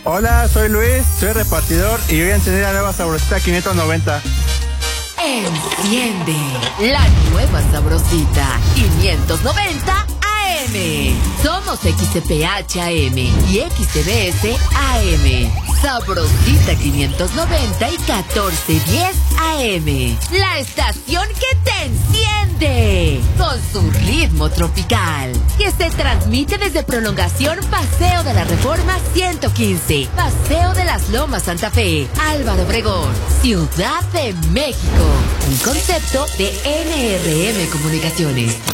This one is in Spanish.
Hola, soy Luis, soy repartidor y voy a encender la nueva Sabrosita 590. Enciende la nueva Sabrosita 590 AM. Somos XCPH AM y XCBS AM. Sabrosita 590 y 1410 AM. La estación que te enciende con su ritmo tropical. Que se transmite desde Prolongación Paseo de la Reforma 115. Paseo de las Lomas Santa Fe. Álvaro Obregón, Ciudad de México. Un concepto de NRM Comunicaciones.